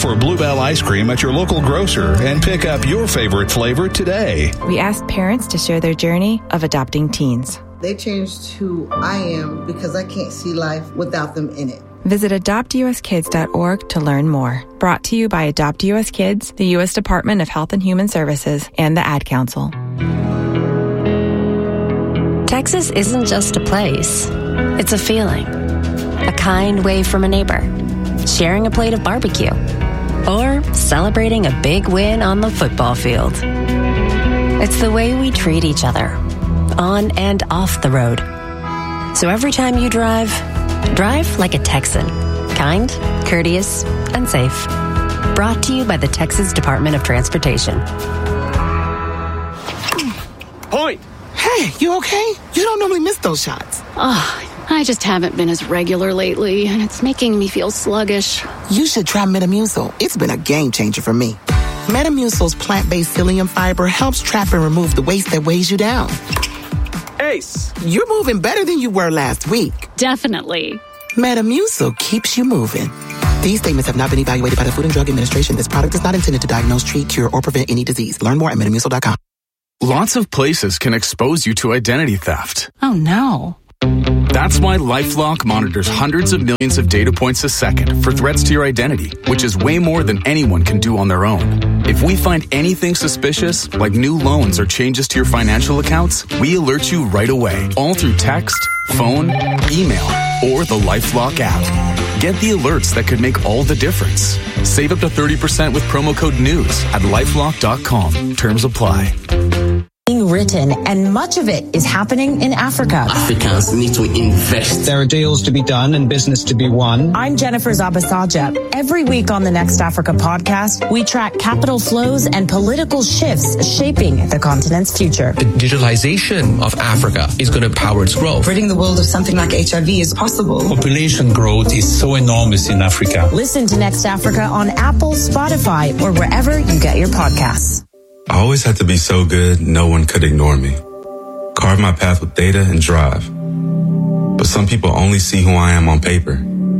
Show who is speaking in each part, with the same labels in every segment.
Speaker 1: for Bluebell ice cream at your local grocer and pick up your favorite flavor today.
Speaker 2: We asked parents to share their journey of adopting teens.
Speaker 3: They changed who I am because I can't see life without them in it.
Speaker 2: Visit adoptuskids.org to learn more. Brought to you by Adopt US Kids, the U.S. Department of Health and Human Services, and the Ad Council.
Speaker 4: Texas isn't just a place. It's a feeling. A kind wave from a neighbor. Sharing a plate of barbecue. Or celebrating a big win on the football field. It's the way we treat each other. On and off the road. So every time you drive like a Texan. Kind, courteous, and safe. Brought to you by the Texas Department of Transportation.
Speaker 5: Point!
Speaker 6: Hey, you okay? You don't normally miss those shots.
Speaker 7: Oh, I just haven't been as regular lately, and it's making me feel sluggish.
Speaker 6: You should try Metamucil. It's been a game changer for me. Metamucil's plant-based psyllium fiber helps trap and remove the waste that weighs you down.
Speaker 5: Ace!
Speaker 6: You're moving better than you were last week.
Speaker 7: Definitely.
Speaker 6: Metamucil keeps you moving. These statements have not been evaluated by the Food and Drug Administration. This product is not intended to diagnose, treat, cure, or prevent any disease. Learn more at Metamucil.com.
Speaker 8: Lots of places can expose you to identity theft.
Speaker 7: Oh, no.
Speaker 8: That's why LifeLock monitors hundreds of millions of data points a second for threats to your identity, which is way more than anyone can do on their own. If we find anything suspicious, like new loans or changes to your financial accounts, we alert you right away, all through text, phone, email, or the LifeLock app. Get the alerts that could make all the difference. Save up to 30% with promo code NEWS at LifeLock.com. Terms apply.
Speaker 9: Written, and much of it is happening in Africa.
Speaker 10: Africans need to invest.
Speaker 11: There are deals to be done and business to be won.
Speaker 9: I'm Jennifer Zabasaja. Every week on the Next Africa podcast, we track capital flows and political shifts shaping the continent's future.
Speaker 12: The digitalization of Africa is going to power its growth.
Speaker 13: Ridding the world of something like HIV is possible.
Speaker 14: Population growth is so enormous in Africa.
Speaker 9: Listen to Next Africa on Apple, Spotify, or wherever you get your podcasts.
Speaker 15: I always had to be so good, no one could ignore me. Carve my path with data and drive. But some people only see who I am on paper.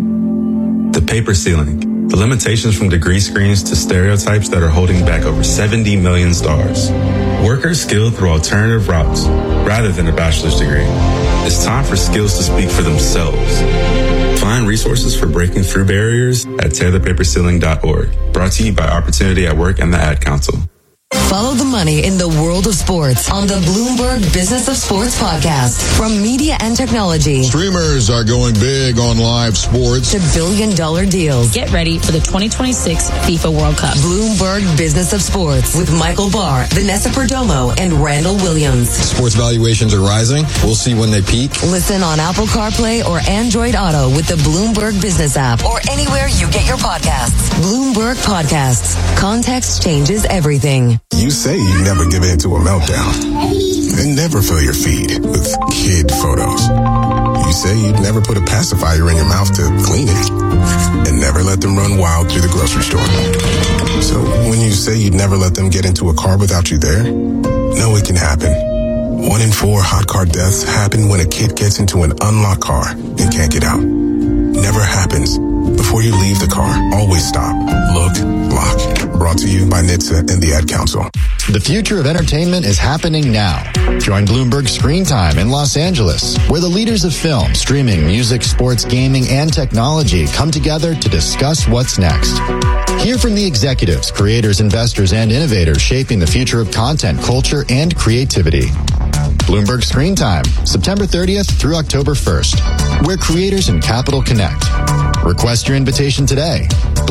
Speaker 15: The paper ceiling, the limitations from degree screens to stereotypes that are holding back over 70 million stars. Workers skilled through alternative routes rather than a bachelor's degree. It's time for skills to speak for themselves. Find resources for breaking through barriers at tearthepaperceiling.org. Brought to you by Opportunity at Work and the Ad Council.
Speaker 16: Follow the money in the world of sports on the Bloomberg Business of Sports podcast. From media and technology.
Speaker 17: Streamers are going big on live sports.
Speaker 16: To billion-dollar deals.
Speaker 18: Get ready for the 2026 FIFA World Cup.
Speaker 16: Bloomberg Business of Sports with Michael Barr, Vanessa Perdomo, and Randall Williams.
Speaker 17: Sports valuations are rising. We'll see when they peak.
Speaker 16: Listen on Apple CarPlay or Android Auto with the Bloomberg Business app or anywhere you get your podcasts. Bloomberg Podcasts. Context changes everything.
Speaker 19: You say you never give in to a meltdown and never fill your feed with kid photos. You say you'd never put a pacifier in your mouth to clean it and never let them run wild through the grocery store. So when you say you'd never let them get into a car without you there, know it can happen. 1 in 4 hot car deaths happen when a kid gets into an unlocked car and can't get out. Never happens. Before you leave the car, always stop, look, lock. Brought to you by NHTSA and the Ad Council.
Speaker 20: The future of entertainment is happening now. Join Bloomberg Screen Time in Los Angeles, where the leaders of film, streaming, music, sports, gaming, and technology come together to discuss what's next. Hear from the executives, creators, investors, and innovators shaping the future of content, culture, and creativity. Bloomberg Screen Time, September 30th through October 1st, where creators and capital connect. Request your invitation today.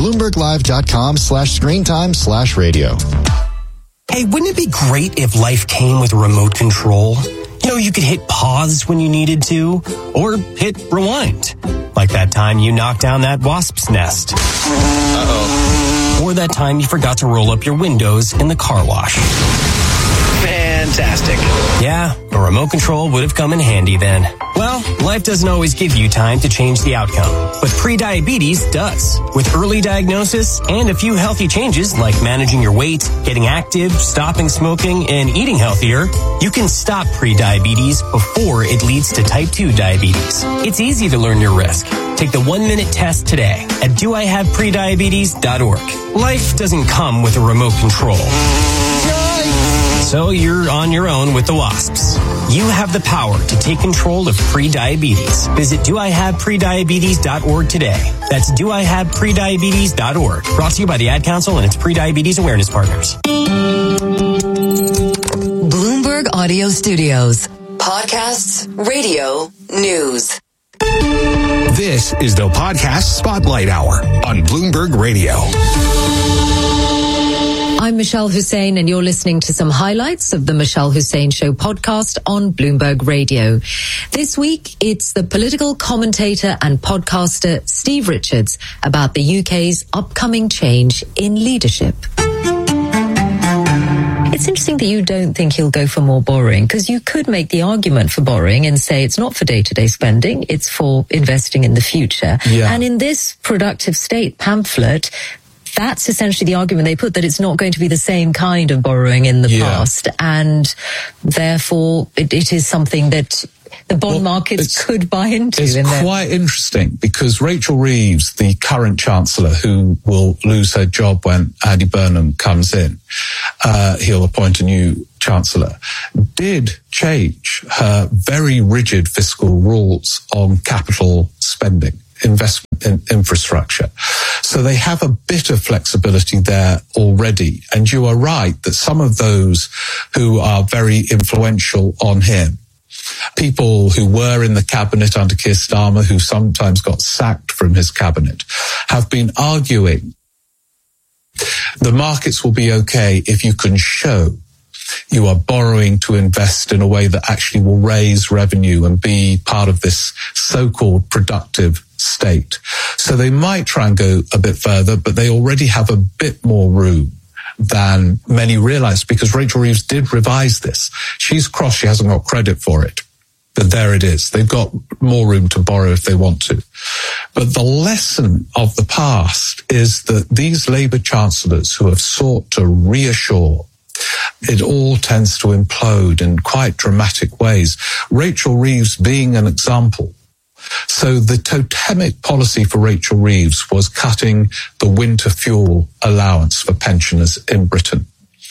Speaker 20: BloombergLive.com/screentime/radio.
Speaker 5: Hey, wouldn't it be great if life came with a remote control? You know, you could hit pause when you needed to, or hit rewind. Like that time you knocked down that wasp's nest. Uh-oh. Or that time you forgot to roll up your windows in the car wash. Fantastic. Yeah, a remote control would have come in handy then. Well, life doesn't always give you time to change the outcome, but prediabetes does. With early diagnosis and a few healthy changes like managing your weight, getting active, stopping smoking, and eating healthier, you can stop prediabetes before it leads to type 2 diabetes. It's easy to learn your risk. Take the 1-minute test today at doihaveprediabetes.org. Life doesn't come with a remote control. So you're on your own with the wasps. You have the power to take control of prediabetes. Visit doihaveprediabetes.org today. That's doihaveprediabetes.org. Brought to you by the Ad Council and its Prediabetes Awareness Partners.
Speaker 16: Bloomberg Audio Studios. Podcasts, radio, news.
Speaker 21: This is the Podcast Spotlight Hour on Bloomberg Radio.
Speaker 9: I'm Michelle Hussein, and you're listening to some highlights of the Michelle Hussein Show podcast on Bloomberg Radio. This week, it's the political commentator and podcaster Steve Richards about the UK's upcoming change in leadership. It's interesting that you don't think he'll go for more borrowing, because you could make the argument for borrowing and say it's not for day-to-day spending, it's for investing in the future. Yeah. And in this Productive State pamphlet, that's essentially the argument they put, that it's not going to be the same kind of borrowing in the past, and therefore it is something that the bond markets could buy into.
Speaker 14: It's quite interesting, because Rachel Reeves, the current Chancellor, who will lose her job when Andy Burnham comes in, he'll appoint a new Chancellor, did change her very rigid fiscal rules on capital spending, investment in infrastructure. So they have a bit of flexibility there already. And you are right that some of those who are very influential on him, people who were in the cabinet under Keir Starmer, who sometimes got sacked from his cabinet, have been arguing the markets will be okay if you can show you are borrowing to invest in a way that actually will raise revenue and be part of this so-called productive state. So they might try and go a bit further, but they already have a bit more room than many realize, because Rachel Reeves did revise this. She's cross, she hasn't got credit for it, but there it is. They've got more room to borrow if they want to. But the lesson of the past is that these Labour chancellors who have sought to reassure, it all tends to implode in quite dramatic ways. Rachel Reeves being an example. So the totemic policy for Rachel Reeves was cutting the winter fuel allowance for pensioners in Britain.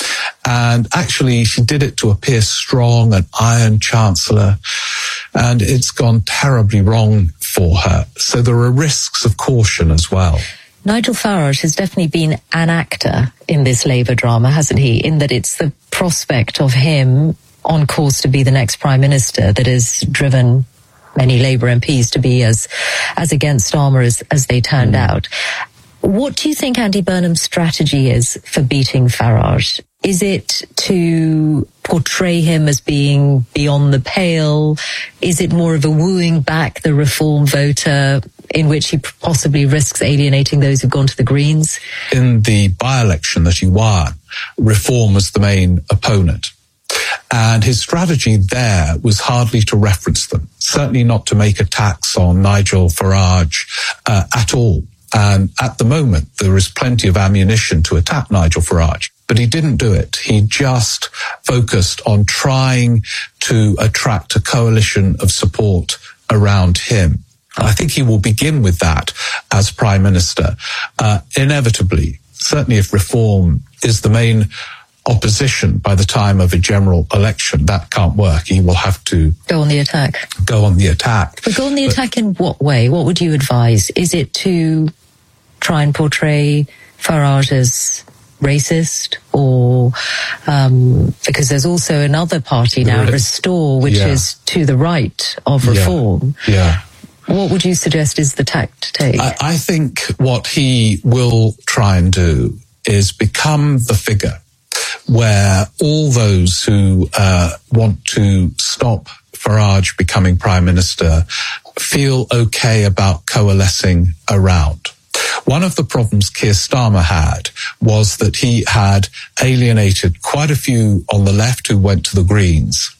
Speaker 14: And actually, she did it to appear strong, an iron chancellor, and it's gone terribly wrong for her. So there are risks of caution as well.
Speaker 9: Nigel Farage has definitely been an actor in this Labour drama, hasn't he? In that it's the prospect of him on course to be the next Prime Minister that has driven many Labour MPs to be as against Starmer as they turned out. What do you think Andy Burnham's strategy is for beating Farage? Is it to portray him as being beyond the pale? Is it more of a wooing back the reform voter, in which he possibly risks alienating those who've gone to the Greens?
Speaker 14: In the by-election that he won, Reform was the main opponent. And his strategy there was hardly to reference them, certainly not to make attacks on Nigel Farage at all. And at the moment, there is plenty of ammunition to attack Nigel Farage, but he didn't do it. He just focused on trying to attract a coalition of support around him. I think he will begin with that as Prime Minister. Inevitably, certainly if Reform is the main opposition by the time of a general election, that can't work. He will have to
Speaker 9: go on the attack.
Speaker 14: But go on the attack
Speaker 9: in what way? What would you advise? Is it to try and portray Farage as racist, or because there's also another party now, Restore, which is to the right of Reform.
Speaker 14: Yeah.
Speaker 9: What would you suggest is the tack to take?
Speaker 14: I think what he will try and do is become the figure where all those who want to stop Farage becoming Prime Minister feel okay about coalescing around. One of the problems Keir Starmer had was that he had alienated quite a few on the left who went to the Greens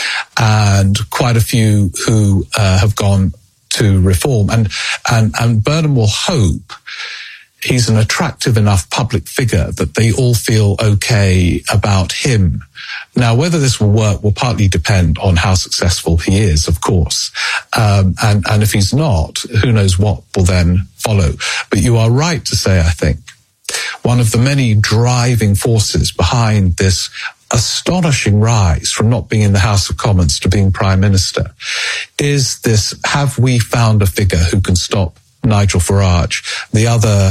Speaker 14: and quite a few who have gone to Reform. And Burnham will hope he's an attractive enough public figure that they all feel okay about him. Now, whether this will work will partly depend on how successful he is, of course. And if he's not, who knows what will then follow. But you are right to say, I think, one of the many driving forces behind this astonishing rise from not being in the House of Commons to being Prime Minister is this: have we found a figure who can stop Nigel Farage, the other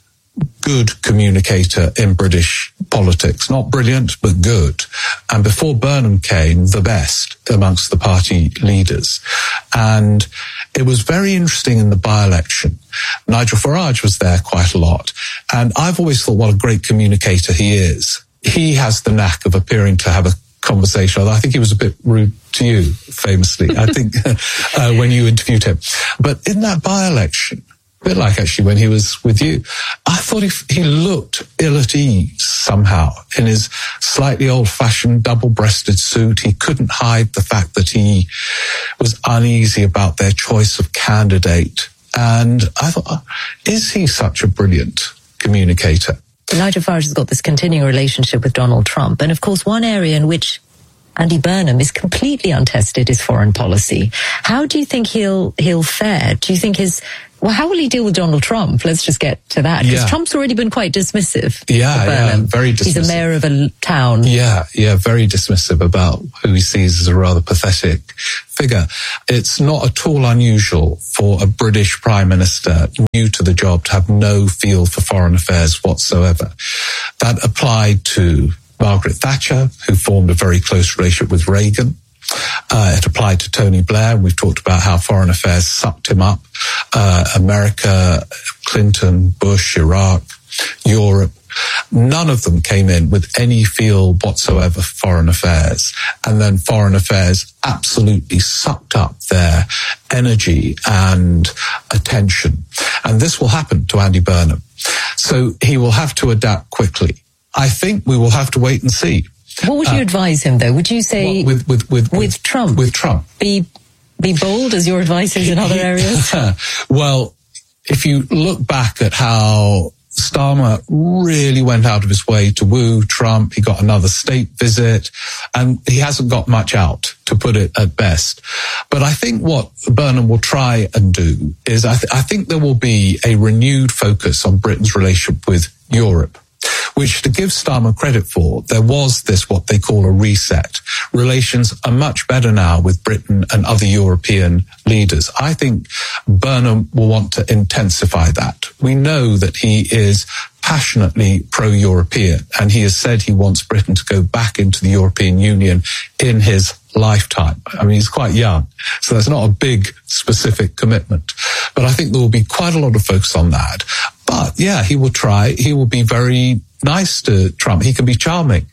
Speaker 14: good communicator in British politics? Not brilliant, but good. And before Burnham came, the best amongst the party leaders. And it was very interesting in the by-election. Nigel Farage was there quite a lot. And I've always thought what a great communicator he is. He has the knack of appearing to have a conversation, although I think he was a bit rude to you, famously, I think, when you interviewed him. But in that by-election, a bit like actually when he was with you, I thought he looked ill at ease somehow in his slightly old-fashioned double-breasted suit. He couldn't hide the fact that he was uneasy about their choice of candidate. And I thought, is he such a brilliant communicator?
Speaker 9: Nigel Farage has got this continuing relationship with Donald Trump. And of course, one area in which Andy Burnham is completely untested is foreign policy. How do you think he'll fare? Do you think how will he deal with Donald Trump? Let's just get to that. Because Trump's already been quite dismissive.
Speaker 14: Yeah, very dismissive.
Speaker 9: He's a mayor of a town.
Speaker 14: Yeah, very dismissive about who he sees as a rather pathetic figure. It's not at all unusual for a British Prime Minister new to the job to have no feel for foreign affairs whatsoever. That applied to Margaret Thatcher, who formed a very close relationship with Reagan. It applied to Tony Blair. We've talked about how foreign affairs sucked him up. America, Clinton, Bush, Iraq, Europe. None of them came in with any feel whatsoever for foreign affairs. And then foreign affairs absolutely sucked up their energy and attention. And this will happen to Andy Burnham. So he will have to adapt quickly. I think we will have to wait and see.
Speaker 9: What would you advise him, though? Would you say with Trump?
Speaker 14: With Trump,
Speaker 9: be bold, as your advice is in other areas.
Speaker 14: Well, if you look back at how Starmer really went out of his way to woo Trump, he got another state visit, and he hasn't got much out, to put it at best. But I think what Burnham will try and do is, I think there will be a renewed focus on Britain's relationship with Europe, which, to give Starmer credit for, there was this, what they call a reset. Relations are much better now with Britain and other European leaders. I think Burnham will want to intensify that. We know that he is passionately pro-European, and he has said he wants Britain to go back into the European Union in his lifetime. I mean, he's quite young, so that's not a big specific commitment. But I think there will be quite a lot of focus on that. But yeah, he will try. He will be very nice to Trump. He can be charming.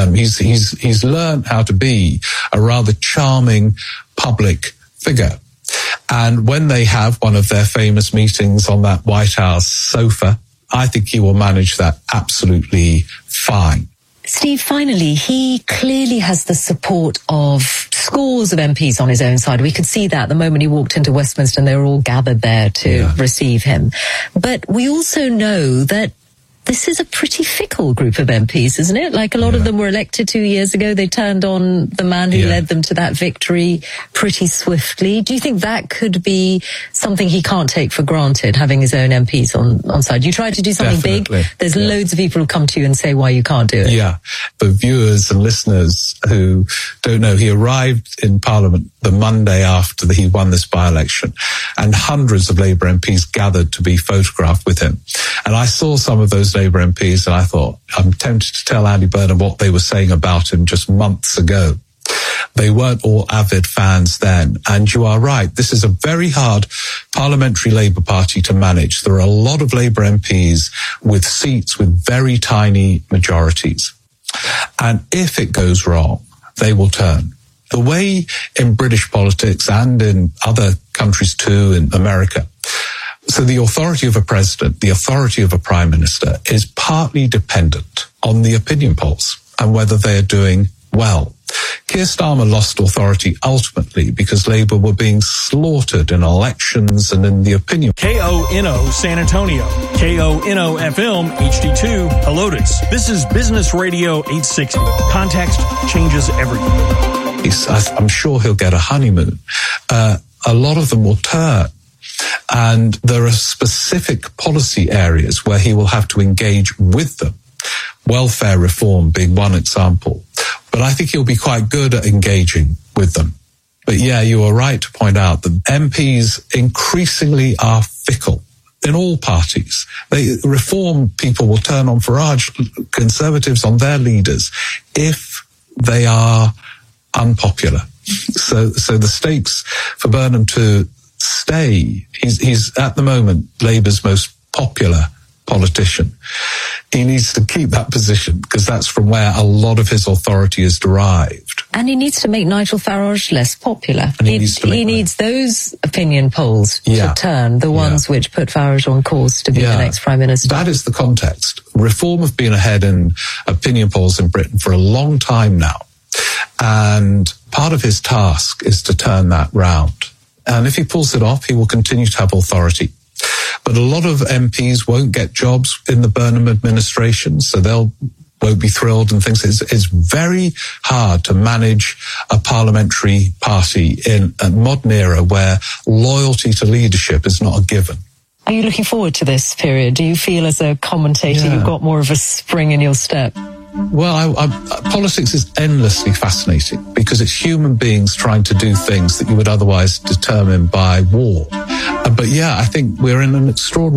Speaker 14: He's learned how to be a rather charming public figure. And when they have one of their famous meetings on that White House sofa, I think he will manage that absolutely fine.
Speaker 9: Steve, finally, he clearly has the support of scores of MPs on his own side. We could see that the moment he walked into Westminster and they were all gathered there to receive him. But we also know that this is a pretty fickle group of MPs, isn't it? Like, a lot of them were elected 2 years ago. They turned on the man who led them to that victory pretty swiftly. Do you think that could be something he can't take for granted, having his own MPs on side? You tried to do something big. There's loads of people who come to you and say why you can't do it.
Speaker 14: Yeah. For viewers and listeners who don't know, he arrived in Parliament the Monday after he won this by-election, and hundreds of Labour MPs gathered to be photographed with him. And I saw some of those Labour MPs and I thought, I'm tempted to tell Andy Burnham what they were saying about him just months ago. They weren't all avid fans then. And you are right, this is a very hard parliamentary Labour Party to manage. There are a lot of Labour MPs with seats with very tiny majorities. And if it goes wrong, they will turn. The way in British politics and in other countries too, in America, So the authority of a president, the authority of a prime minister is partly dependent on the opinion polls and whether they are doing well. Keir Starmer lost authority ultimately because Labour were being slaughtered in elections and in the opinion.
Speaker 1: KONO San Antonio, KONO FM HD2 Helotes. This is Business Radio 860. Context changes everything.
Speaker 14: I'm sure he'll get a honeymoon. A lot of them will turn. And there are specific policy areas where he will have to engage with them. Welfare reform being one example. But I think he'll be quite good at engaging with them. But yeah, you are right to point out that MPs increasingly are fickle in all parties. Reform people will turn on Farage, Conservatives on their leaders if they are unpopular. So the stakes for Burnham to stay, he's at the moment Labour's most popular politician. He needs to keep that position because that's from where a lot of his authority is derived.
Speaker 9: And he needs to make Nigel Farage less popular. He needs those opinion polls to turn, the ones which put Farage on course to be the next Prime Minister.
Speaker 14: That is the context. Reform have been ahead in opinion polls in Britain for a long time now. And part of his task is to turn that round. And if he pulls it off, he will continue to have authority. But a lot of MPs won't get jobs in the Burnham administration, so won't be thrilled and things. It's very hard to manage a parliamentary party in a modern era where loyalty to leadership is not a given.
Speaker 9: Are you looking forward to this period? Do you feel as a commentator you've got more of a spring in your step?
Speaker 14: Well, politics is endlessly fascinating because it's human beings trying to do things that you would otherwise determine by war. But yeah, I think we're in an extraordinary